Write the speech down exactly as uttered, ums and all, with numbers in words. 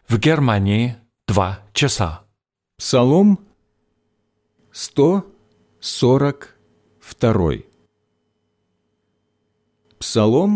В Германии два часа. Псалом сто сорок два. Псалом